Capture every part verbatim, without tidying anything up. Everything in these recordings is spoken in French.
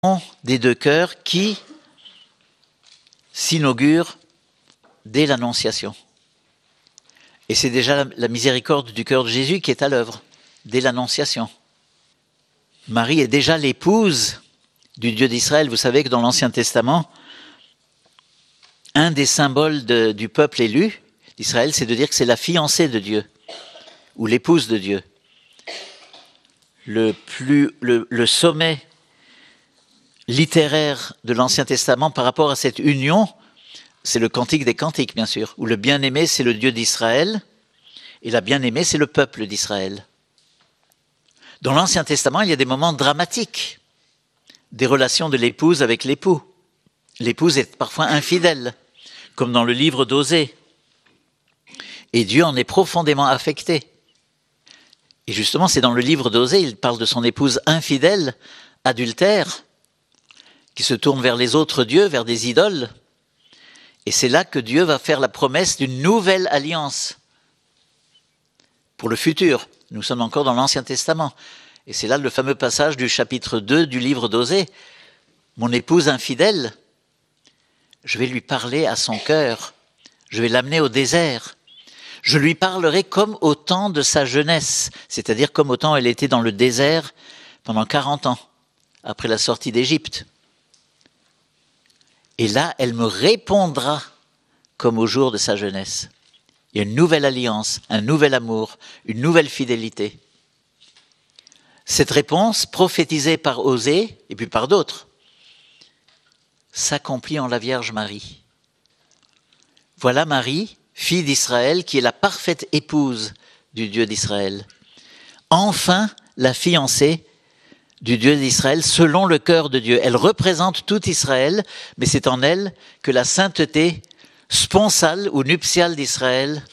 des deux cœurs qui s'inaugure dès l'Annonciation. Et c'est déjà la, la miséricorde du cœur de Jésus qui est à l'œuvre, dès l'Annonciation. Marie est déjà l'épouse du Dieu d'Israël. Vous savez que dans l'Ancien Testament, un des symboles de, du peuple élu d'Israël, c'est de dire que c'est la fiancée de Dieu, ou l'épouse de Dieu. Le, plus, le, le sommet littéraire de l'Ancien Testament par rapport à cette union, c'est le Cantique des Cantiques, bien sûr, où le bien-aimé, c'est le Dieu d'Israël, et la bien-aimée, c'est le peuple d'Israël. Dans l'Ancien Testament, il y a des moments dramatiques, des relations de l'épouse avec l'époux. L'épouse est parfois infidèle, comme dans le livre d'Osée. Et Dieu en est profondément affecté. Et justement, c'est dans le livre d'Osée, il parle de son épouse infidèle, adultère, qui se tourne vers les autres dieux, vers des idoles. Et c'est là que Dieu va faire la promesse d'une nouvelle alliance pour le futur. Nous sommes encore dans l'Ancien Testament. Et c'est là le fameux passage du chapitre deux du livre d'Osée. Mon épouse infidèle, je vais lui parler à son cœur. Je vais l'amener au désert. Je lui parlerai comme au temps de sa jeunesse, c'est-à-dire comme au temps où elle était dans le désert pendant quarante ans, après la sortie d'Égypte. Et là, elle me répondra comme au jour de sa jeunesse. Il y a une nouvelle alliance, un nouvel amour, une nouvelle fidélité. Cette réponse, prophétisée par Osée, et puis par d'autres, s'accomplit en la Vierge Marie. Voilà Marie, fille d'Israël, qui est la parfaite épouse du Dieu d'Israël. Enfin, la fiancée du Dieu d'Israël selon le cœur de Dieu. Elle représente tout Israël, mais c'est en elle que la sainteté sponsale ou nuptiale d'Israël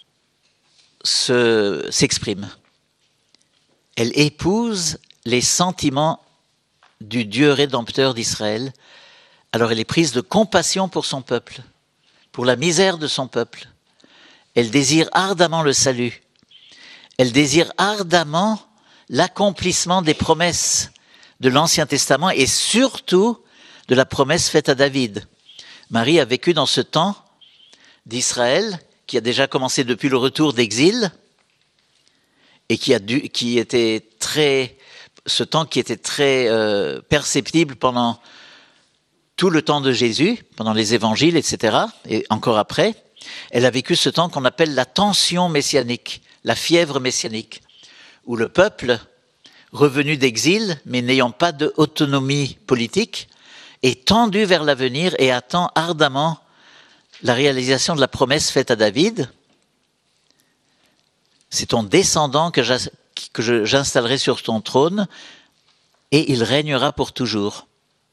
se, s'exprime. Elle épouse les sentiments du Dieu rédempteur d'Israël. Alors elle est prise de compassion pour son peuple, pour la misère de son peuple. Elle désire ardemment le salut. Elle désire ardemment l'accomplissement des promesses de l'Ancien Testament et surtout de la promesse faite à David. Marie a vécu dans ce temps d'Israël qui a déjà commencé depuis le retour d'exil et qui a dû, qui était très, ce temps qui était très euh, perceptible pendant tout le temps de Jésus, pendant les évangiles, et cetera, et encore après. Elle a vécu ce temps qu'on appelle la tension messianique, la fièvre messianique, où le peuple, revenu d'exil, mais n'ayant pas d'autonomie politique, est tendu vers l'avenir et attend ardemment la réalisation de la promesse faite à David. C'est ton descendant que, que j'installerai sur ton trône et il régnera pour toujours.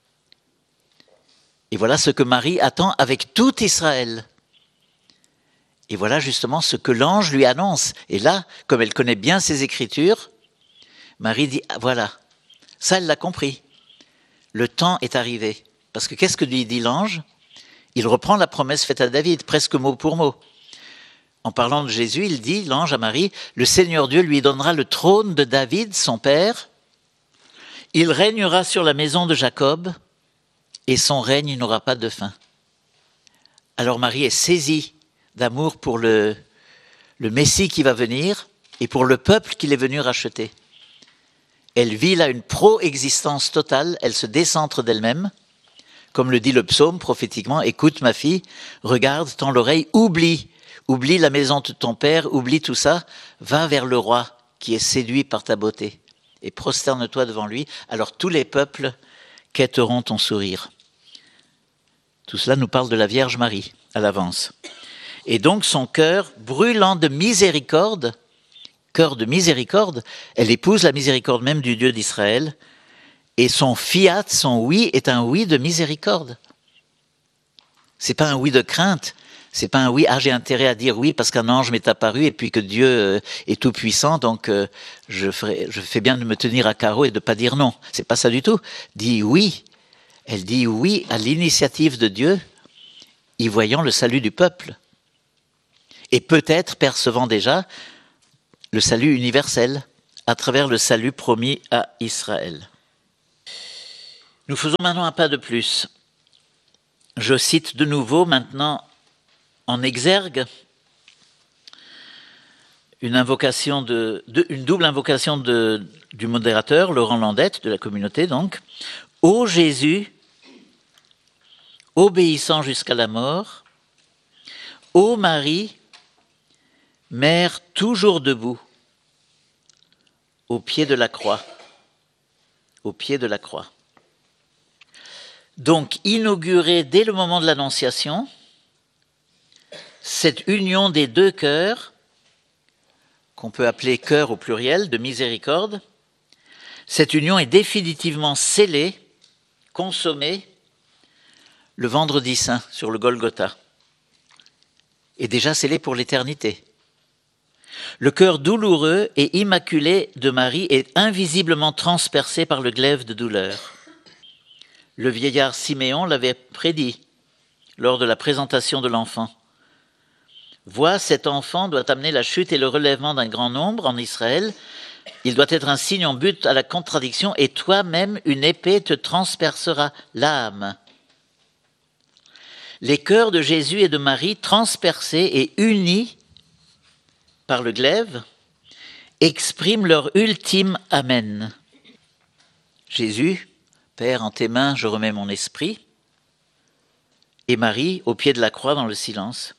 Et voilà ce que Marie attend avec tout Israël. Et voilà justement ce que l'ange lui annonce. Et là, comme elle connaît bien ses Écritures, Marie dit, ah, voilà, ça elle l'a compris. Le temps est arrivé. Parce que qu'est-ce que lui dit l'ange ? Il reprend la promesse faite à David, presque mot pour mot. En parlant de Jésus, il dit, l'ange à Marie, le Seigneur Dieu lui donnera le trône de David, son père. Il régnera sur la maison de Jacob et son règne n'aura pas de fin. Alors Marie est saisie d'amour pour le, le Messie qui va venir et pour le peuple qu'il est venu racheter. Elle vit là une pro-existence totale, elle se décentre d'elle-même, comme le dit le psaume prophétiquement, écoute ma fille, regarde, tends l'oreille, oublie, oublie la maison de ton père, oublie tout ça, va vers le roi qui est séduit par ta beauté et prosterne-toi devant lui, alors tous les peuples quêteront ton sourire. Tout cela nous parle de la Vierge Marie à l'avance. Et donc son cœur brûlant de miséricorde, cœur de miséricorde, elle épouse la miséricorde même du Dieu d'Israël, et son fiat, son oui, est un oui de miséricorde. C'est pas un oui de crainte, c'est pas un oui, ah j'ai intérêt à dire oui parce qu'un ange m'est apparu et puis que Dieu est tout puissant, donc euh, je, ferai, je fais bien de me tenir à carreau et de pas dire non. C'est pas ça du tout. Dis oui. Elle dit oui à l'initiative de Dieu, y voyant le salut du peuple. Et peut-être percevant déjà le salut universel à travers le salut promis à Israël. Nous faisons maintenant un pas de plus. Je cite de nouveau maintenant en exergue une, invocation de, de, une double invocation de, du modérateur, Laurent Landette, de la communauté donc. Ô Jésus, obéissant jusqu'à la mort, ô Marie, mère toujours debout, au pied de la croix, au pied de la croix. Donc, inaugurer dès le moment de l'Annonciation cette union des deux cœurs, qu'on peut appeler cœur au pluriel, de miséricorde, cette union est définitivement scellée, consommée, le vendredi saint sur le Golgotha, et déjà scellée pour l'éternité. Le cœur douloureux et immaculé de Marie est invisiblement transpercé par le glaive de douleur. Le vieillard Siméon l'avait prédit lors de la présentation de l'enfant. Vois, cet enfant doit amener la chute et le relèvement d'un grand nombre en Israël. Il doit être un signe en but à la contradiction, et toi-même, une épée te transpercera l'âme. Les cœurs de Jésus et de Marie, transpercés et unis par le glaive, expriment leur ultime Amen. Jésus, Père, en tes mains, je remets mon esprit, et Marie, au pied de la croix, dans le silence.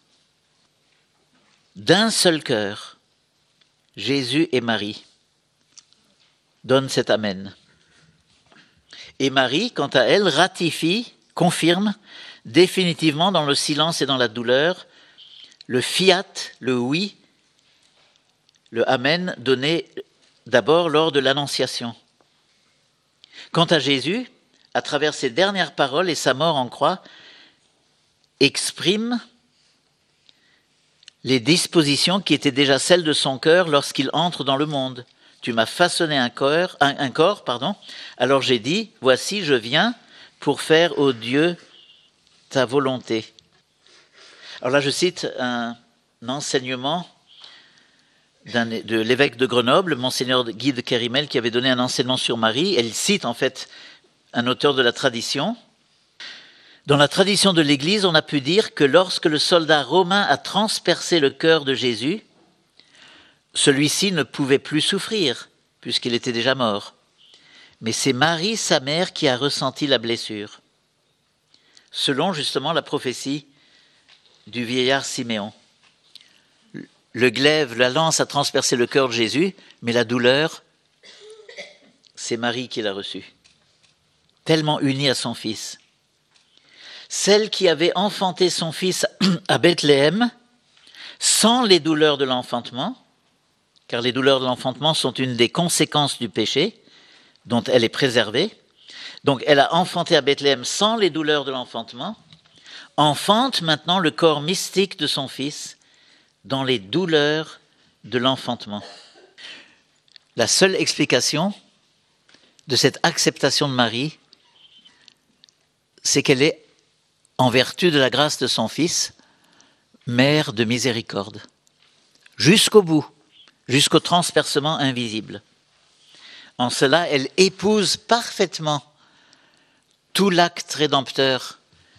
D'un seul cœur, Jésus et Marie donnent cet Amen. Et Marie, quant à elle, ratifie, confirme définitivement dans le silence et dans la douleur le fiat, le oui, le Amen donné d'abord lors de l'Annonciation. Quant à Jésus, à travers ses dernières paroles et sa mort en croix, exprime les dispositions qui étaient déjà celles de son cœur lorsqu'il entre dans le monde. Tu m'as façonné un corps, un, un corps, pardon. Alors j'ai dit, voici, je viens pour faire, ô Dieu, ta volonté. Alors là, je cite un, un enseignement de l'évêque de Grenoble, Monseigneur Guy de Kérimel, qui avait donné un enseignement sur Marie. Elle cite en fait un auteur de la tradition. Dans la tradition de l'Église, on a pu dire que lorsque le soldat romain a transpercé le cœur de Jésus, celui-ci ne pouvait plus souffrir, puisqu'il était déjà mort. Mais c'est Marie, sa mère, qui a ressenti la blessure, selon justement la prophétie du vieillard Siméon. Le glaive, la lance a transpercé le cœur de Jésus, mais la douleur, c'est Marie qui l'a reçue, tellement unie à son fils. Celle qui avait enfanté son fils à Bethléem, sans les douleurs de l'enfantement, car les douleurs de l'enfantement sont une des conséquences du péché, dont elle est préservée. Donc elle a enfanté à Bethléem sans les douleurs de l'enfantement, enfante maintenant le corps mystique de son fils, dans les douleurs de l'enfantement. La seule explication de cette acceptation de Marie, c'est qu'elle est, en vertu de la grâce de son Fils, mère de miséricorde, jusqu'au bout, jusqu'au transpercement invisible. En cela, elle épouse parfaitement tout l'acte rédempteur.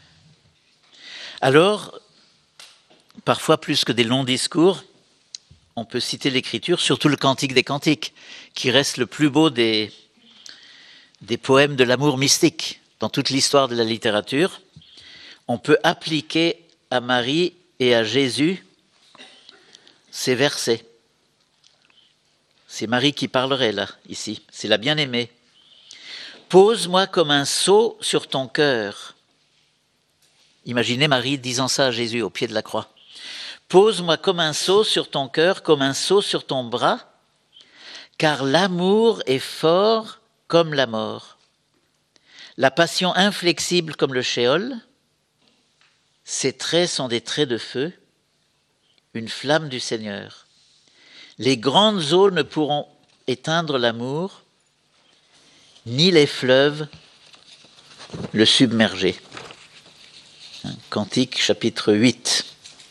Alors, parfois plus que des longs discours, on peut citer l'Écriture, surtout le Cantique des Cantiques, qui reste le plus beau des, des poèmes de l'amour mystique dans toute l'histoire de la littérature. On peut appliquer à Marie et à Jésus ces versets. C'est Marie qui parlerait là, ici, c'est la bien-aimée. Pose-moi comme un sceau sur ton cœur. Imaginez Marie disant ça à Jésus au pied de la croix. Pose-moi comme un sceau sur ton cœur, comme un sceau sur ton bras, car l'amour est fort comme la mort. La passion inflexible comme le shéol, ses traits sont des traits de feu, une flamme du Seigneur. Les grandes eaux ne pourront éteindre l'amour, ni les fleuves le submerger. Cantique chapitre huit.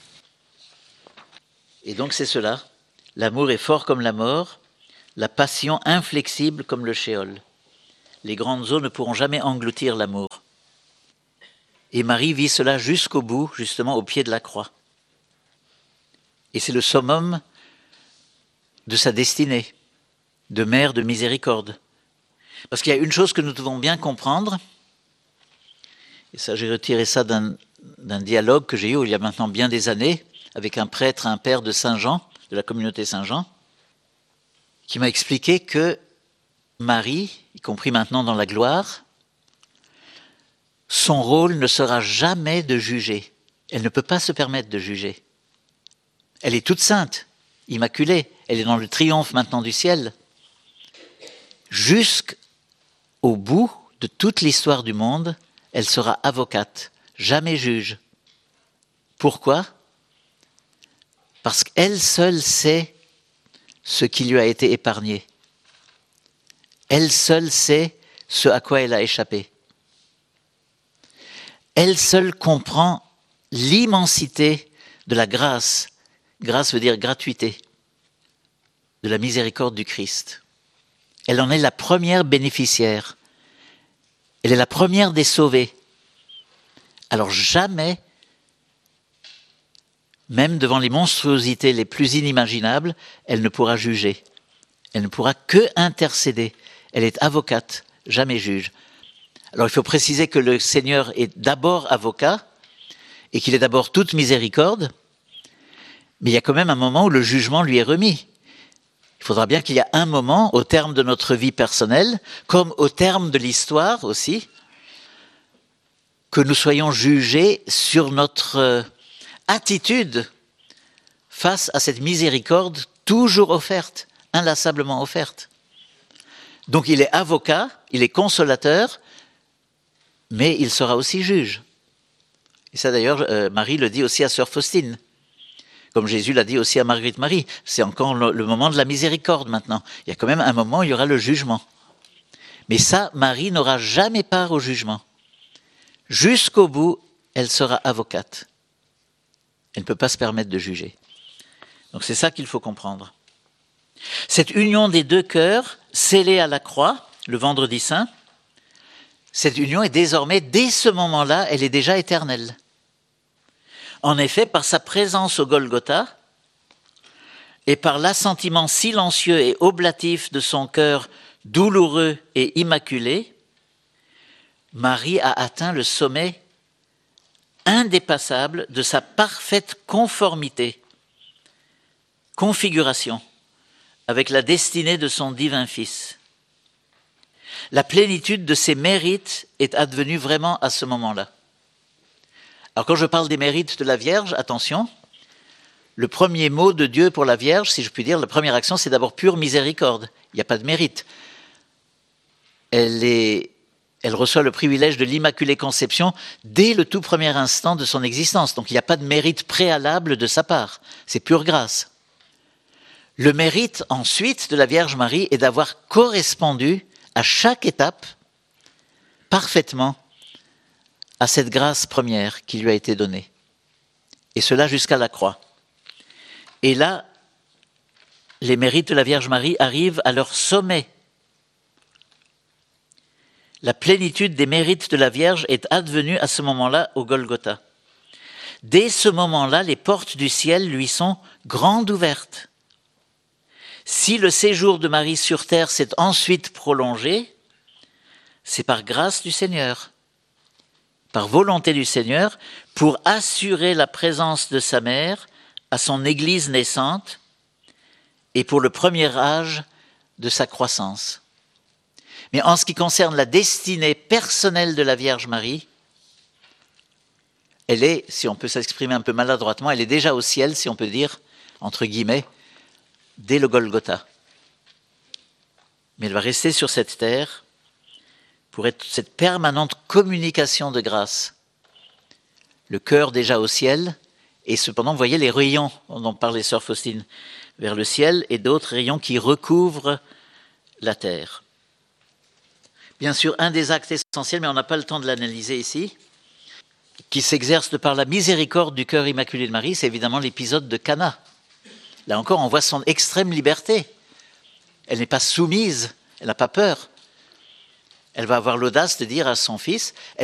Et donc c'est cela, l'amour est fort comme la mort, la passion inflexible comme le shéol. les grandes eaux ne pourront jamais engloutir l'amour. Et Marie vit cela jusqu'au bout, justement au pied de la croix. Et c'est le summum de sa destinée, de mère de miséricorde. Parce qu'il y a une chose que nous devons bien comprendre, et ça j'ai retiré ça d'un, d'un dialogue que j'ai eu il y a maintenant bien des années, avec un prêtre, un père de Saint-Jean, de la communauté Saint-Jean, qui m'a expliqué que Marie, y compris maintenant dans la gloire, son rôle ne sera jamais de juger. Elle ne peut pas se permettre de juger. Elle est toute sainte, immaculée, elle est dans le triomphe maintenant du ciel. Jusqu'au bout de toute l'histoire du monde, elle sera avocate, jamais juge. Pourquoi ? Parce qu'elle seule sait ce qui lui a été épargné. Elle seule sait ce à quoi elle a échappé. Elle seule comprend l'immensité de la grâce. Grâce veut dire gratuité, de la miséricorde du Christ. Elle en est la première bénéficiaire. Elle est la première des sauvés. Alors jamais, même devant les monstruosités les plus inimaginables, elle ne pourra juger. Elle ne pourra que intercéder. Elle est avocate, jamais juge. Alors il faut préciser que le Seigneur est d'abord avocat et qu'il est d'abord toute miséricorde, mais il y a quand même un moment où le jugement lui est remis. Il faudra bien qu'il y ait un moment, au terme de notre vie personnelle, comme au terme de l'histoire aussi, que nous soyons jugés sur notre attitude face à cette miséricorde toujours offerte, inlassablement offerte. Donc il est avocat, il est consolateur, mais il sera aussi juge. Et ça d'ailleurs, euh, Marie le dit aussi à sœur Faustine. Comme Jésus l'a dit aussi à Marguerite Marie. C'est encore le, le moment de la miséricorde maintenant. Il y a quand même un moment où il y aura le jugement. Mais ça, Marie n'aura jamais part au jugement. Jusqu'au bout, elle sera avocate. Elle ne peut pas se permettre de juger. Donc c'est ça qu'il faut comprendre. Cette union des deux cœurs, scellée à la croix, le vendredi saint, cette union est désormais, dès ce moment-là, elle est déjà éternelle. En effet, par sa présence au Golgotha et par l'assentiment silencieux et oblatif de son cœur douloureux et immaculé, Marie a atteint le sommet indépassable de sa parfaite conformité, configuration avec la destinée de son divin Fils. La plénitude de ses mérites est advenue vraiment à ce moment-là. Alors quand je parle des mérites de la Vierge, attention, le premier mot de Dieu pour la Vierge, si je puis dire, la première action, c'est d'abord pure miséricorde. Il n'y a pas de mérite. Elle, est, elle reçoit le privilège de l'Immaculée Conception dès le tout premier instant de son existence. Donc il n'y a pas de mérite préalable de sa part. C'est pure grâce. Le mérite ensuite de la Vierge Marie est d'avoir correspondu à chaque étape parfaitement à cette grâce première qui lui a été donnée. Et cela jusqu'à la croix. Et là, les mérites de la Vierge Marie arrivent à leur sommet. La plénitude des mérites de la Vierge est advenue à ce moment-là au Golgotha. Dès ce moment-là, les portes du ciel lui sont grandes ouvertes. Si le séjour de Marie sur terre s'est ensuite prolongé, c'est par grâce du Seigneur, par volonté du Seigneur, pour assurer la présence de sa mère à son Église naissante et pour le premier âge de sa croissance. Mais en ce qui concerne la destinée personnelle de la Vierge Marie, elle est, si on peut s'exprimer un peu maladroitement, elle est déjà au ciel, si on peut dire, entre guillemets, dès le Golgotha. Mais elle va rester sur cette terre pour être cette permanente communication de grâce. Le cœur déjà au ciel, et cependant, vous voyez les rayons dont parlait sœur Faustine, vers le ciel, et d'autres rayons qui recouvrent la terre. Bien sûr, un des actes essentiels, mais on n'a pas le temps de l'analyser ici, qui s'exerce de par la miséricorde du cœur immaculé de Marie, c'est évidemment l'épisode de Cana. Là encore, on voit son extrême liberté. Elle n'est pas soumise, elle n'a pas peur. Elle va avoir l'audace de dire à son fils,